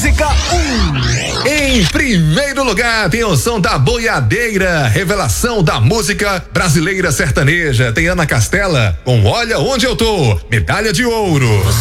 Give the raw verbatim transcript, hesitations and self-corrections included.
música um. Em primeiro lugar, tem o som da Boiadeira, revelação da música brasileira sertaneja. Tem Ana Castela com Olha Onde Eu Tô, medalha de ouro.